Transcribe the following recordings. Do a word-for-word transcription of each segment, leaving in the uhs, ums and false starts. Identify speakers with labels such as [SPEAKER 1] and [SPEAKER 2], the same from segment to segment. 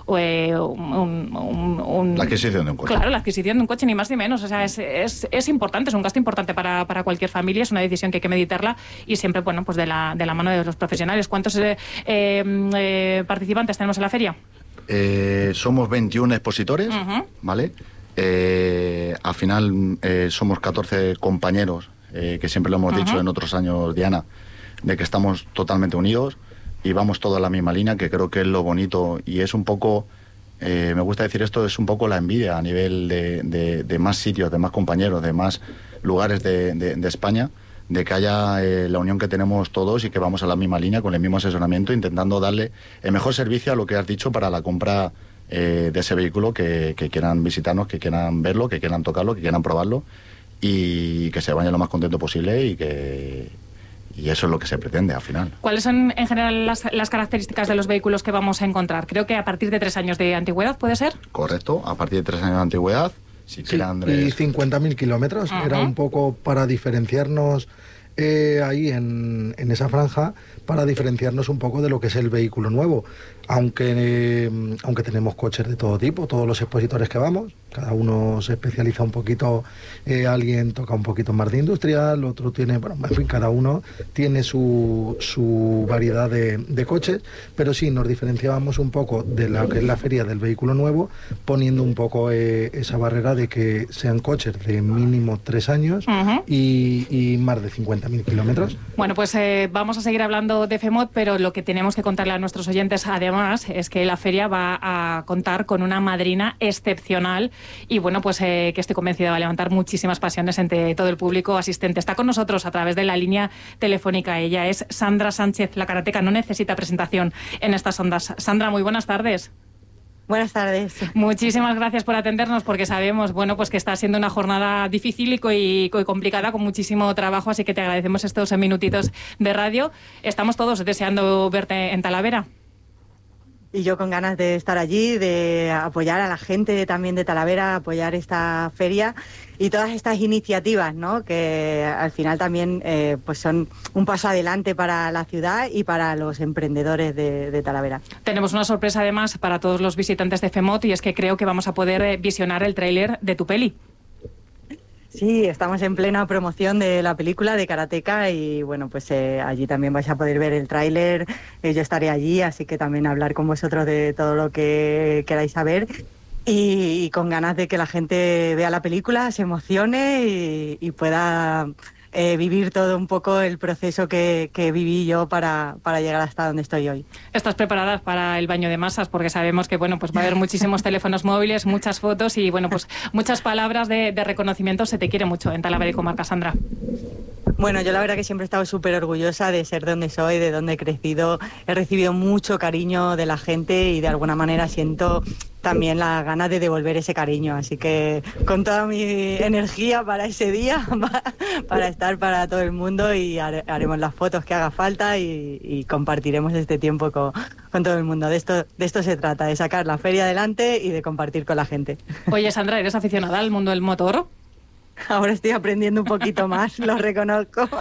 [SPEAKER 1] eh, un, un, un...
[SPEAKER 2] La adquisición de un coche.
[SPEAKER 1] Claro, la adquisición de un coche, ni más ni menos. O sea, es, es, es importante, es un gasto importante para, para cualquier familia, es una decisión que hay que meditarla y siempre, bueno, pues de la, de la mano de los profesionales. ¿Cuántos eh, eh, participantes tenemos en la feria?
[SPEAKER 2] Eh, somos veintiún expositores,
[SPEAKER 1] Uh-huh.
[SPEAKER 2] ¿vale? Eh, al final eh, somos catorce compañeros, eh, que siempre lo hemos
[SPEAKER 1] Uh-huh.
[SPEAKER 2] dicho en otros años, Diana, de que estamos totalmente unidos y vamos todos a la misma línea, que creo que es lo bonito y es un poco, eh, me gusta decir esto, es un poco la envidia a nivel de, de, de más sitios, de más compañeros, de más lugares de, de, de España, de que haya eh, la unión que tenemos todos y que vamos a la misma línea, con el mismo asesoramiento, intentando darle el mejor servicio a lo que has dicho para la compra eh, de ese vehículo, que, que quieran visitarnos, que quieran verlo, que quieran tocarlo, que quieran probarlo y que se vayan lo más contento posible y que... Y eso es lo que se pretende al final.
[SPEAKER 1] ¿Cuáles son en general las, las características de los vehículos que vamos a encontrar? Creo que a partir de tres años de antigüedad, ¿puede ser?
[SPEAKER 2] Correcto, a partir de tres años de antigüedad. Si
[SPEAKER 3] Sí,
[SPEAKER 2] quiere, Andrés.
[SPEAKER 3] y cincuenta mil kilómetros.
[SPEAKER 1] Ajá.
[SPEAKER 3] Era un poco para diferenciarnos eh, ahí en, en esa franja, para diferenciarnos un poco de lo que es el vehículo nuevo. Aunque, eh, aunque tenemos coches de todo tipo, todos los expositores que vamos, cada uno se especializa un poquito, eh, alguien toca un poquito más de industrial, otro tiene, bueno, en fin, cada uno tiene su, su variedad de, de coches, pero sí nos diferenciábamos un poco de lo que es la feria del vehículo nuevo, poniendo un poco eh, esa barrera de que sean coches de mínimo tres años
[SPEAKER 1] Uh-huh.
[SPEAKER 3] y, y más de cincuenta mil kilómetros.
[SPEAKER 1] Bueno, pues eh, vamos a seguir hablando de FEMOT, pero lo que tenemos que contarle a nuestros oyentes, además, es que la feria va a contar con una madrina excepcional y, bueno, pues eh, que estoy convencida va a levantar muchísimas pasiones entre todo el público asistente. Está con nosotros a través de la línea telefónica. Ella es Sandra Sánchez, la karateca. No necesita presentación en estas ondas. Sandra, muy buenas tardes.
[SPEAKER 4] Buenas tardes.
[SPEAKER 1] Muchísimas gracias por atendernos, porque sabemos, bueno, pues que está siendo una jornada difícil y, co- y, co- y complicada, con muchísimo trabajo, así que te agradecemos estos minutitos de radio. Estamos todos deseando verte en Talavera.
[SPEAKER 4] Y yo con ganas de estar allí, de apoyar a la gente también de Talavera, apoyar esta feria y todas estas iniciativas, ¿no? Que al final también eh, pues son un paso adelante para la ciudad y para los emprendedores de, de Talavera.
[SPEAKER 1] Tenemos una sorpresa además para todos los visitantes de FEMOT y es que creo que vamos a poder eh, visionar el tráiler de tu peli.
[SPEAKER 4] Sí, estamos en plena promoción de la película de Karateka y bueno, pues eh, allí también vais a poder ver el tráiler, eh, yo estaré allí, así que también hablar con vosotros de todo lo que queráis saber y, y con ganas de que la gente vea la película, se emocione y, y pueda eh, vivir todo un poco el proceso que, que viví yo para, para llegar hasta donde estoy hoy.
[SPEAKER 1] ¿Estás preparada para el baño de masas? Porque sabemos que, bueno, pues va a haber muchísimos teléfonos móviles, muchas fotos y, bueno, pues muchas palabras de, de reconocimiento. Se te quiere mucho en Talavera y comarca, Sandra.
[SPEAKER 4] Bueno, yo la verdad que siempre he estado súper orgullosa de ser donde soy, de donde he crecido. He recibido mucho cariño de la gente y de alguna manera siento también la gana de devolver ese cariño. Así que con toda mi energía para ese día, para estar para todo el mundo y haremos las fotos que haga falta y, y compartiremos este tiempo con, con todo el mundo. De esto, de esto se trata, de sacar la feria adelante y de compartir con la gente.
[SPEAKER 1] Oye, Sandra, ¿eres aficionada al mundo del motor?
[SPEAKER 4] Ahora estoy aprendiendo un poquito más, lo reconozco.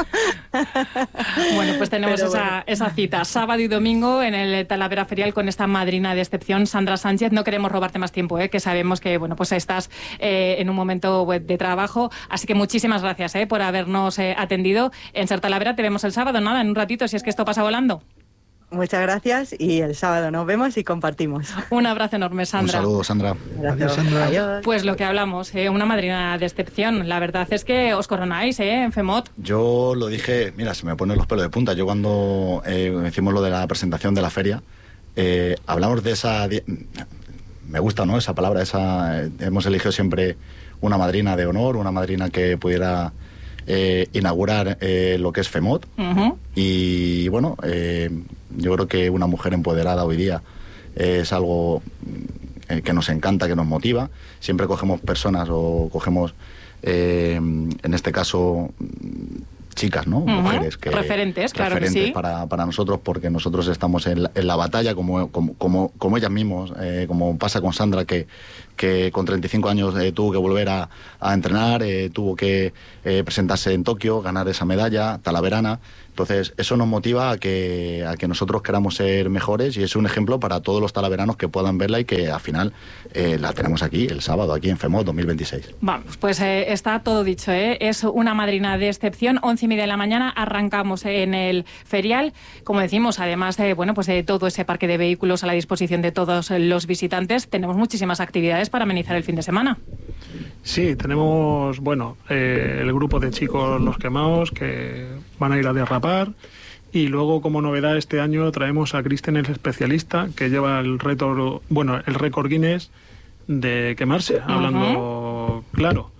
[SPEAKER 1] Bueno, pues tenemos esa,
[SPEAKER 4] bueno.
[SPEAKER 1] esa cita, sábado y domingo en el Talavera Ferial con esta madrina de excepción, Sandra Sánchez. No queremos robarte más tiempo, ¿eh? Que sabemos que, bueno, pues estás eh, en un momento de trabajo, así que muchísimas gracias eh, por habernos eh, atendido. En Ser Talavera te vemos el sábado, nada, en un ratito, si es que esto pasa volando.
[SPEAKER 4] Muchas gracias y el sábado nos vemos y compartimos.
[SPEAKER 1] Un abrazo enorme, Sandra.
[SPEAKER 2] Un saludo, Sandra.
[SPEAKER 3] Adiós, Sandra.
[SPEAKER 4] Adiós.
[SPEAKER 1] Pues lo que hablamos, eh, una madrina de excepción. La verdad es que os coronáis eh, en FEMOT.
[SPEAKER 2] Yo lo dije, mira, se me ponen los pelos de punta. Yo cuando eh, hicimos lo de la presentación de la feria, eh, hablamos de esa... Me gusta, ¿no?, esa palabra, esa eh, hemos elegido siempre una madrina de honor, una madrina que pudiera eh, inaugurar eh, lo que es FEMOT.
[SPEAKER 1] Uh-huh.
[SPEAKER 2] Y bueno, eh, yo creo que una mujer empoderada hoy día eh, es algo eh, que nos encanta, que nos motiva. Siempre cogemos personas o cogemos, eh, en este caso, chicas, ¿no?
[SPEAKER 1] Uh-huh.
[SPEAKER 2] Mujeres que
[SPEAKER 1] referentes, claro
[SPEAKER 2] referentes
[SPEAKER 1] que sí.
[SPEAKER 2] para, para nosotros, porque nosotros estamos en la, en la batalla, como, como, como, como ellas mismas, eh, como pasa con Sandra, que que con treinta y cinco años eh, tuvo que volver a, a entrenar, eh, tuvo que eh, presentarse en Tokio, ganar esa medalla talaverana. Entonces, eso nos motiva a que, a que nosotros queramos ser mejores y es un ejemplo para todos los talaveranos que puedan verla y que al final eh, la tenemos aquí, el sábado, aquí en FEMOT dos mil veintiséis.
[SPEAKER 1] Vamos, pues eh, está todo dicho, ¿eh? Es una madrina de excepción, once y media de la mañana, arrancamos en el ferial. Como decimos, además de, bueno, pues de todo ese parque de vehículos a la disposición de todos los visitantes, tenemos muchísimas actividades para amenizar el fin de semana.
[SPEAKER 5] Sí, tenemos, bueno, eh, el grupo de chicos Los Quemaos que van a ir a derrapar y luego como novedad este año traemos a Cristian el especialista que lleva el reto, bueno, el récord Guinness de quemarse, uh-huh. hablando claro.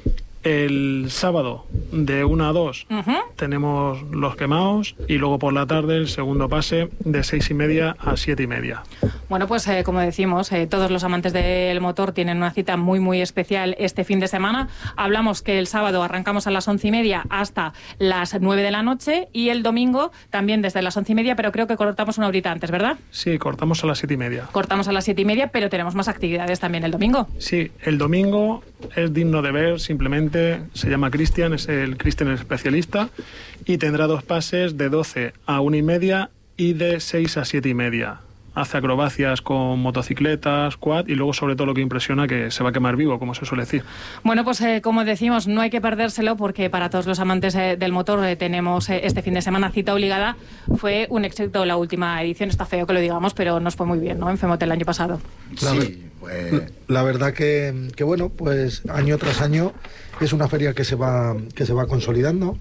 [SPEAKER 5] El sábado de una a dos uh-huh. tenemos Los Quemaos y luego por la tarde el segundo pase de seis y media a siete y media.
[SPEAKER 1] Bueno, pues eh, como decimos, eh, todos los amantes del motor tienen una cita muy muy especial este fin de semana. Hablamos que el sábado arrancamos a las once y media hasta las nueve de la noche y el domingo también desde las once y media, pero creo que cortamos una horita antes, ¿verdad?
[SPEAKER 5] Sí, cortamos a las siete y media.
[SPEAKER 1] Cortamos a las siete y media, pero tenemos más actividades también el domingo.
[SPEAKER 5] Sí, el domingo es digno de ver, simplemente se llama Cristian, es el Cristian el especialista y tendrá dos pases de doce a una y media y de seis a siete y media. Hace acrobacias con motocicletas, quad y luego sobre todo lo que impresiona que se va a quemar vivo, como se suele decir.
[SPEAKER 1] Bueno, pues eh, como decimos, no hay que perdérselo porque para todos los amantes eh, del motor eh, tenemos eh, este fin de semana cita obligada. Fue un éxito la última edición, está feo que lo digamos, pero nos fue muy bien, ¿no? En FEMOT el año pasado.
[SPEAKER 3] La, sí, pues... la, la verdad que, que bueno, pues año tras año es una feria que se va que se va consolidando.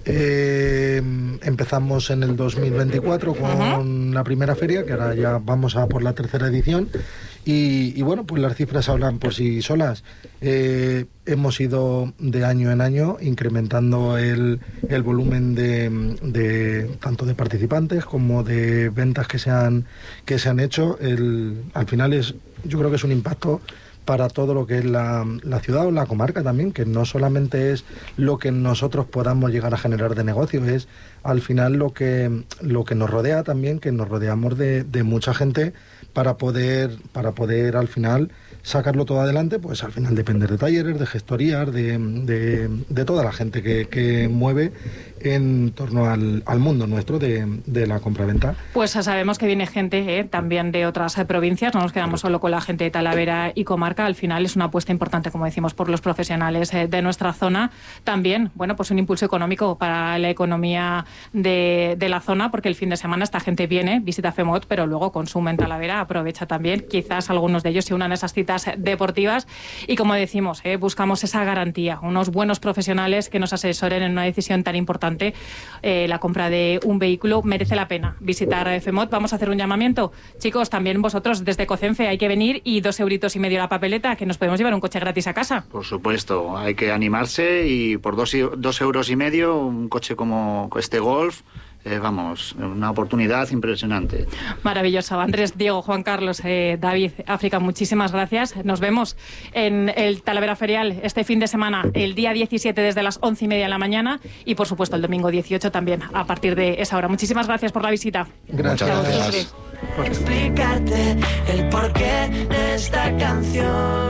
[SPEAKER 3] Eh, empezamos en el dos mil veinticuatro con uh-huh. la primera feria, que ahora ya vamos a por la tercera edición. Y, y bueno, pues las cifras hablan por sí solas. Eh, hemos ido de año en año incrementando el, el volumen de, de tanto de participantes como de ventas que se han, que se han hecho. El, al final es, yo creo que es un impacto para todo lo que es la, la ciudad o la comarca también, que no solamente es lo que nosotros podamos llegar a generar de negocio, es al final lo que, lo que nos rodea también, que nos rodeamos de, de mucha gente para poder, para poder al final sacarlo todo adelante, pues al final depender de talleres, de gestorías, de, de, de toda la gente que, que mueve en torno al, al mundo nuestro de, de la compraventa.
[SPEAKER 1] Pues sabemos que viene gente eh, también de otras eh, provincias, no nos quedamos solo con la gente de Talavera y comarca, al final es una apuesta importante, como decimos, por los profesionales eh, de nuestra zona. También, bueno, pues un impulso económico para la economía de, de la zona, porque el fin de semana esta gente viene, visita FEMOT, pero luego consume en Talavera, aprovecha también, quizás algunos de ellos se unan a esas citas deportivas y como decimos, eh, buscamos esa garantía, unos buenos profesionales que nos asesoren en una decisión tan importante. Eh, la compra de un vehículo merece la pena visitar FEMOT. Vamos a hacer un llamamiento, chicos, también vosotros desde Cocenfe hay que venir y dos euritos y medio la papeleta, que nos podemos llevar un coche gratis a casa.
[SPEAKER 6] Por supuesto, hay que animarse y por dos, dos euros y medio un coche como este Golf. Eh, vamos, una oportunidad impresionante.
[SPEAKER 1] Maravilloso. Andrés, Diego, Juan Carlos, eh, David, África, muchísimas gracias. Nos vemos en el Talavera Ferial este fin de semana, el día diecisiete desde las once y media de la mañana y por supuesto el domingo dieciocho también a partir de esa hora. Muchísimas gracias por la visita.
[SPEAKER 3] Gracias.
[SPEAKER 2] Muchas gracias.
[SPEAKER 7] Explicarte el porqué de esta canción.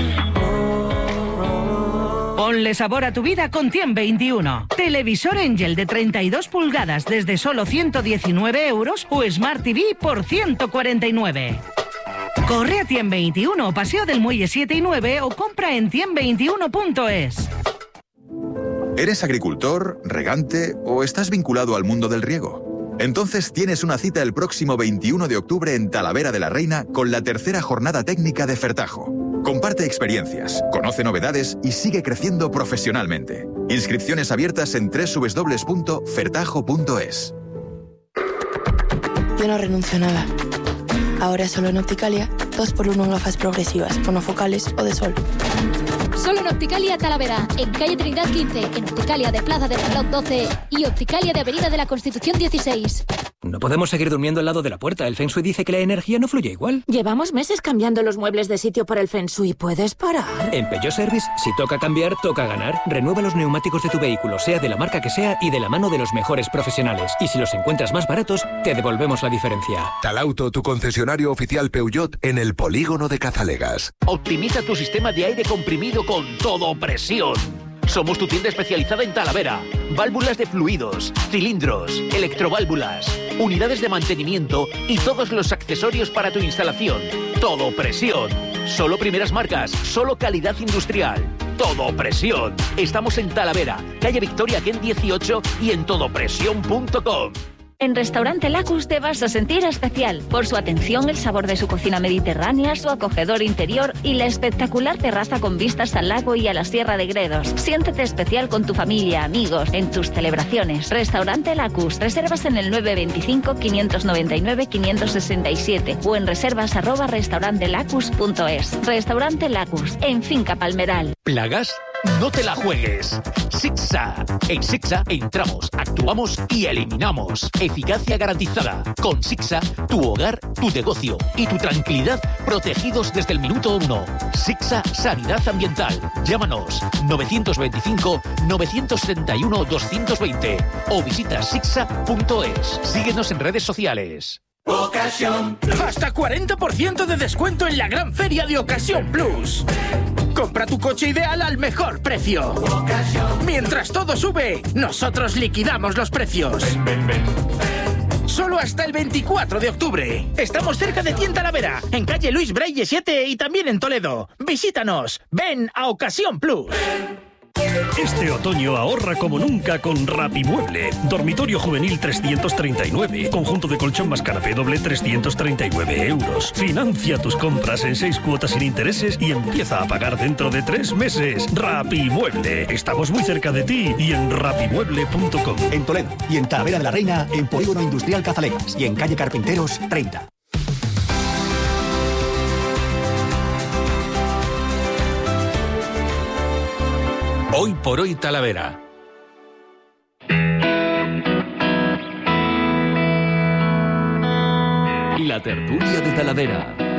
[SPEAKER 8] Ponle sabor a tu vida con Tiem veintiuno. Televisor Angel de treinta y dos pulgadas desde solo ciento diecinueve euros o Smart T V por ciento cuarenta y nueve. Corre a Tiem veintiuno, Paseo del Muelle siete y nueve o compra en tiem veintiuno punto es.
[SPEAKER 9] ¿Eres agricultor, regante o estás vinculado al mundo del riego? Entonces tienes una cita el próximo veintiuno de octubre en Talavera de la Reina con la tercera jornada técnica de Fertajo. Comparte experiencias, conoce novedades y sigue creciendo profesionalmente. Inscripciones abiertas en doble u doble u doble u punto fertajo punto es.
[SPEAKER 10] Yo no renuncio a nada. Ahora solo en Opticalia, dos por uno en gafas progresivas, monofocales o de sol.
[SPEAKER 11] Solo en Opticalia Talavera, en calle Trinidad quince, en Opticalia de Plaza del Reloj doce y Opticalia de Avenida de la Constitución dieciséis.
[SPEAKER 12] No podemos seguir durmiendo al lado de la puerta. El Feng Shui dice que la energía no fluye igual.
[SPEAKER 13] Llevamos meses cambiando los muebles de sitio por el Feng Shui. ¿Puedes parar?
[SPEAKER 12] En Peugeot Service, si toca cambiar, toca ganar. Renueva los neumáticos de tu vehículo, sea de la marca que sea y de la mano de los mejores profesionales. Y si los encuentras más baratos, te devolvemos la diferencia.
[SPEAKER 14] Talauto, tu concesionario oficial Peugeot en el polígono de Cazalegas.
[SPEAKER 15] Optimiza tu sistema de aire comprimido con Todo Presión. Somos tu tienda especializada en Talavera. Válvulas de fluidos, cilindros, electroválvulas, unidades de mantenimiento y todos los accesorios para tu instalación. Todo Presión. Solo primeras marcas, solo calidad industrial. Todo Presión. Estamos en Talavera, calle Victoria Kent dieciocho y en todopresión punto com.
[SPEAKER 16] En Restaurante Lacus te vas a sentir especial por su atención, el sabor de su cocina mediterránea, su acogedor interior y la espectacular terraza con vistas al lago y a la Sierra de Gredos. Siéntete especial con tu familia, amigos, en tus celebraciones. Restaurante Lacus. Reservas en el nueve veinticinco, quinientos noventa y nueve, quinientos sesenta y siete o en reservas arroba restaurantelacus punto es. Restaurante Lacus, en Finca Palmeral.
[SPEAKER 15] ¿Plagas? No te la juegues. Sixa. En Sixa entramos, actuamos y eliminamos. Eficacia garantizada. Con Sixa, tu hogar, tu negocio y tu tranquilidad protegidos desde el minuto uno. Sixa Sanidad Ambiental. Llámanos novecientos veinticinco, novecientos setenta y uno, doscientos veinte o visita sixa punto es. Síguenos en redes sociales.
[SPEAKER 17] Ocasión Plus. Hasta cuarenta por ciento de descuento en la gran feria de Ocasión Plus. Compra tu coche ideal al mejor precio. Ocasión. Mientras todo sube, nosotros liquidamos los precios. Ven, ven, ven, ven. Solo hasta el veinticuatro de octubre. Estamos cerca de ti en Talavera, en calle Luis Braille siete y también en Toledo. Visítanos. Ven a Ocasión Plus. Ven.
[SPEAKER 18] Este otoño ahorra como nunca con Rapimueble. Dormitorio juvenil trescientos treinta y nueve. Conjunto de colchón más canapé doble trescientos treinta y nueve euros. Financia tus compras en seis cuotas sin intereses y empieza a pagar dentro de tres meses. Rapimueble. Estamos muy cerca de ti y en rapimueble punto com.
[SPEAKER 19] En Toledo y en Talavera de la Reina, en Polígono Industrial Cazalegas y en calle Carpinteros treinta.
[SPEAKER 20] Hoy por hoy Talavera.
[SPEAKER 21] La tertulia de Talavera.